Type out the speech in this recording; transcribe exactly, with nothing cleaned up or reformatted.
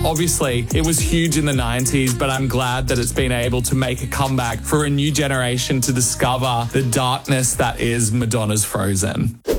Obviously, it was huge in the nineties, but I'm glad that it's been able to make a comeback for a new generation to discover the darkness that is Madonna's Frozen.